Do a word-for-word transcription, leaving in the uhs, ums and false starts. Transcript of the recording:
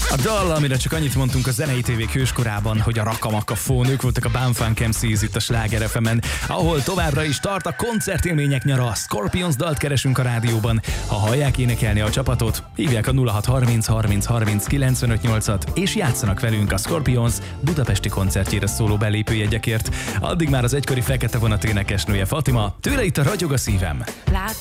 A dal, amire csak annyit mondtunk a zenei tévék hőskorában, hogy a Rakamakafón, ők voltak a Bumfunk em cé itt a Sláger ef emen, ahol továbbra is tart a koncertélmények nyara. Scorpions dalt keresünk a rádióban. Ha hallják énekelni a csapatot, hívják a nulla hat harminc harminc harminc kilencvenöt nyolcat, és játszanak velünk a Scorpions budapesti koncertjére szóló belépőjegyekért. Addig már az egykori Fekete Vonat énekesnője Fatima, tőle itt a Ragyog a szívem.